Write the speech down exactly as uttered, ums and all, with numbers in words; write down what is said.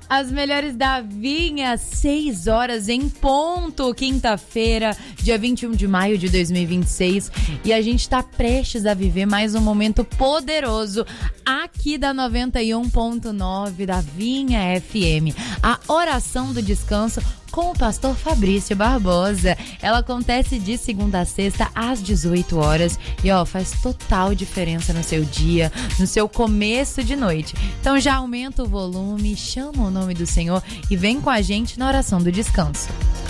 As melhores da Vinha, seis horas em ponto, quinta-feira, dia vinte e um de maio de dois mil e vinte e seis. E a gente tá prestes a viver mais um momento poderoso aqui da noventa e um ponto nove da Vinha F M. A oração do descanso com o pastor Fabrício Barbosa. Ela acontece de segunda a sexta às dezoito horas e ó, faz total diferença no seu dia, no seu começo de noite. Então já aumenta o volume, chama o nome do Senhor e vem com a gente na oração do descanso.